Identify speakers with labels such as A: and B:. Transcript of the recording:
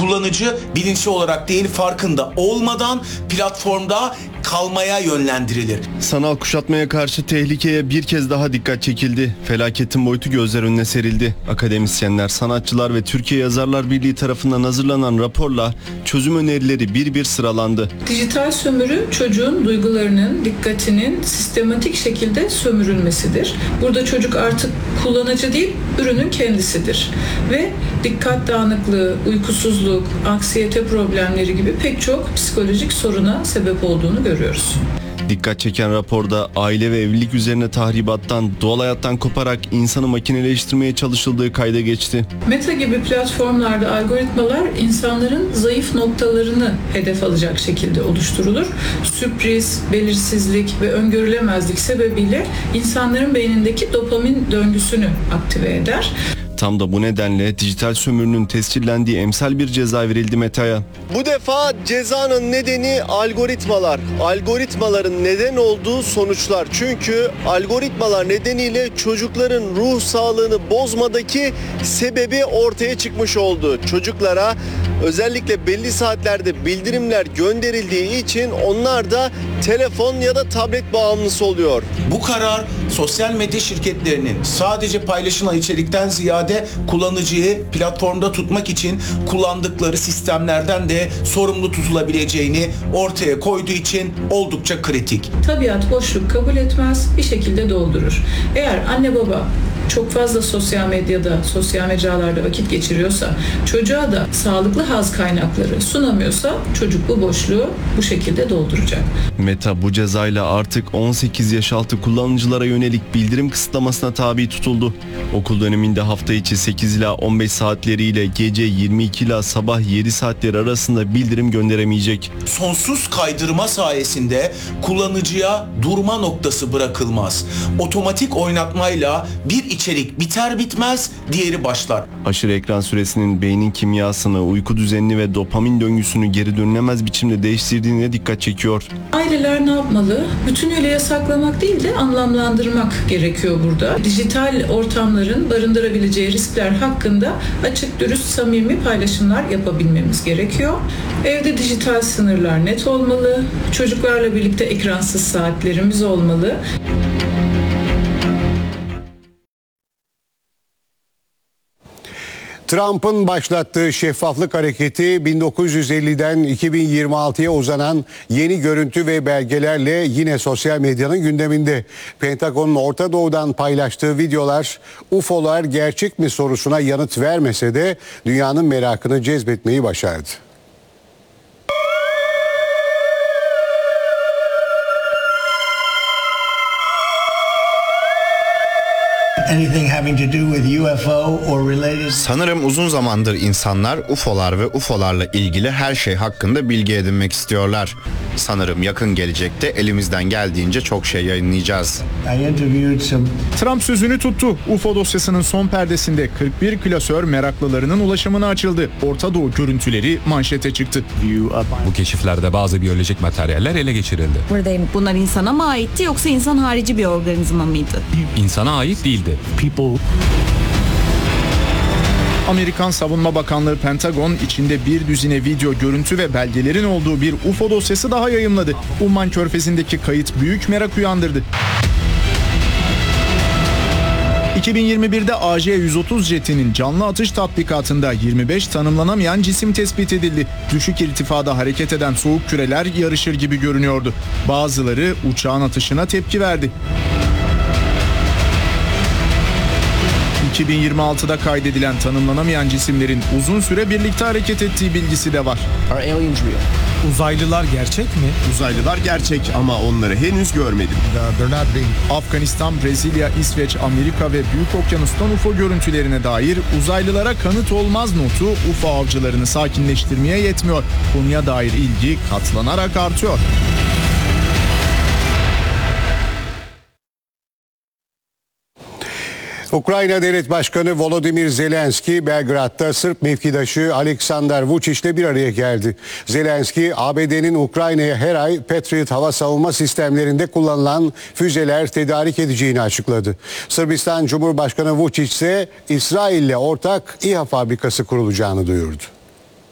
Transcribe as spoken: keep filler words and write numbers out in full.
A: Kullanıcı bilinçli olarak değil, farkında olmadan platformda kalmaya yönlendirilir.
B: Sanal kuşatmaya karşı tehlikeye bir kez daha dikkat çekildi. Felaketin boyutu gözler önüne serildi. Akademisyenler, sanatçılar ve Türkiye Yazarlar Birliği tarafından hazırlanan raporla çözüm önerileri bir bir sıralandı.
C: Dijital sömürü çocuğun duygularının, dikkatinin sistematik şekilde sömürülmesidir. Burada çocuk artık kullanıcı değil, ürünün kendisidir. Ve dikkat dağınıklığı, uykusuzluk, anksiyete problemleri gibi pek çok psikolojik soruna sebep olduğunu görüyoruz.
B: Dikkat çeken raporda aile ve evlilik üzerine tahribattan, doğal hayattan koparak insanı makineleştirmeye çalışıldığı kayda geçti.
C: Meta gibi platformlarda algoritmalar insanların zayıf noktalarını hedef alacak şekilde oluşturulur. Sürpriz, belirsizlik ve öngörülemezlik sebebiyle insanların beynindeki dopamin döngüsünü aktive eder.
B: Tam da bu nedenle dijital sömürünün tescillendiği emsal bir ceza verildi Meta'ya. Bu defa cezanın nedeni algoritmalar. Algoritmaların neden olduğu sonuçlar. Çünkü algoritmalar nedeniyle çocukların ruh sağlığını bozmadaki sebebi ortaya çıkmış oldu. Çocuklara özellikle belli saatlerde bildirimler gönderildiği için onlar da telefon ya da tablet bağımlısı oluyor.
A: Bu karar sosyal medya şirketlerinin sadece paylaşılan içerikten ziyade kullanıcıyı platformda tutmak için kullandıkları sistemlerden de sorumlu tutulabileceğini ortaya koyduğu için oldukça kritik.
C: Tabiat boşluk kabul etmez, bir şekilde doldurur. Eğer anne baba çok fazla sosyal medyada, sosyal mecralarda vakit geçiriyorsa, çocuğa da sağlıklı haz kaynakları sunamıyorsa çocuk bu boşluğu bu şekilde dolduracak.
B: Meta bu cezayla artık on sekiz yaş altı kullanıcılara yönelik bildirim kısıtlamasına tabi tutuldu. Okul döneminde hafta içi sekiz ila on beş saatleriyle gece yirmi iki ila sabah yedi saatleri arasında bildirim gönderemeyecek.
A: Sonsuz kaydırma sayesinde kullanıcıya durma noktası bırakılmaz. Otomatik oynatmayla bir içerik biter bitmez diğeri başlar.
B: Aşırı ekran süresinin beynin kimyasını, uyku düzenini ve dopamin döngüsünü geri dönülemez biçimde değiştirdiğine dikkat çekiyor.
C: Aileler ne yapmalı? Bütünüyle yasaklamak değil de anlamlandırmak gerekiyor burada. Dijital ortamların barındırabileceği riskler hakkında açık, dürüst, samimi paylaşımlar yapabilmemiz gerekiyor. Evde dijital sınırlar net olmalı. Çocuklarla birlikte ekransız saatlerimiz olmalı.
D: Trump'ın başlattığı şeffaflık hareketi bin dokuz yüz elliden iki bin yirmi altıya uzanan yeni görüntü ve belgelerle yine sosyal medyanın gündeminde. Pentagon'un Orta Doğu'dan paylaştığı videolar U F O'lar gerçek mi sorusuna yanıt vermese de dünyanın merakını cezbetmeyi başardı.
E: Sanırım uzun zamandır insanlar U F O'lar ve U F O'larla ilgili her şey hakkında bilgi edinmek istiyorlar. Sanırım yakın gelecekte elimizden geldiğince çok şey yayınlayacağız.
F: Trump sözünü tuttu. U F O dosyasının son perdesinde kırk bir klasör meraklılarının ulaşımına açıldı. Orta Doğu görüntüleri manşete çıktı.
G: Bu keşiflerde bazı biyolojik materyaller ele geçirildi.
H: Buradayım. Bunlar insana mı aitti yoksa insan harici bir organizma mıydı?
G: İnsana ait değildi.
F: Amerikan Savunma Bakanlığı Pentagon içinde bir düzine video, görüntü ve belgelerin olduğu bir U F O dosyası daha yayımladı. Umman Körfezi'ndeki kayıt büyük merak uyandırdı. iki bin yirmi birde A J yüz otuz jetinin canlı atış tatbikatında yirmi beş tanımlanamayan cisim tespit edildi. Düşük irtifada hareket eden soğuk küreler yarışır gibi görünüyordu. Bazıları uçağın atışına tepki verdi. iki bin yirmi altıda kaydedilen tanımlanamayan cisimlerin uzun süre birlikte hareket ettiği bilgisi de var.
I: Uzaylılar gerçek mi?
B: Uzaylılar gerçek ama onları henüz görmedim.
F: Afganistan, Brezilya, İsveç, Amerika ve Büyük Okyanus'tan U F O görüntülerine dair uzaylılara kanıt olmaz notu U F O avcılarını sakinleştirmeye yetmiyor. Konuya dair ilgi katlanarak artıyor.
D: Ukrayna Devlet Başkanı Volodymyr Zelenski, Belgrad'da Sırp mevkidaşı Aleksandar Vučić'le bir araya geldi. Zelenski, A B D'nin Ukrayna'ya her ay Patriot hava savunma sistemlerinde kullanılan füzeler tedarik edeceğini açıkladı. Sırbistan Cumhurbaşkanı Vučić ise İsrail'le ortak İHA fabrikası kurulacağını duyurdu.